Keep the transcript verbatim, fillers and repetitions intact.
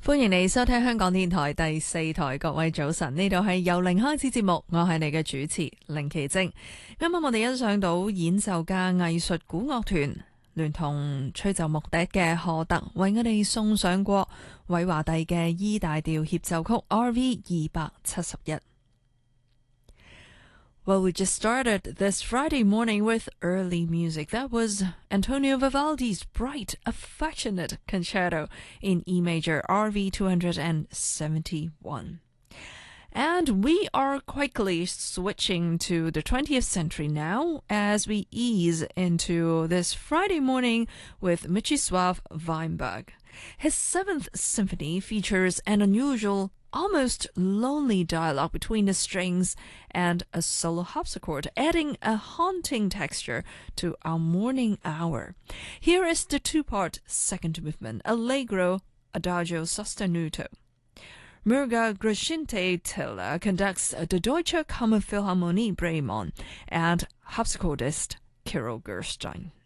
歡迎你收聽香港電台第四台，各位早晨，呢度係由零開始節目，我係你嘅主持凌奇晶。啱啱我哋欣賞到演奏家藝術古樂團聯同吹奏木笛嘅何特為我哋送上過韋華第嘅 E 大調協奏曲 R V 二百七十一。Well, we just started this Friday morning with early music. That was Antonio Vivaldi's bright, affectionate concerto in E major, R V two seventy-one. And we are quickly switching to the twentieth century now as we ease into this Friday morning with Mieczysław Weinberg. His Seventh Symphony features an unusual, almost lonely dialogue between the strings and a solo harpsichord, adding a haunting texture to our morning hour. Here is the two-part second movement, Allegro Adagio sostenuto. Mirga Grashinte-Tiller conducts the Deutsche Kammerphilharmonie Bremen and harpsichordist Kirill Gerstein.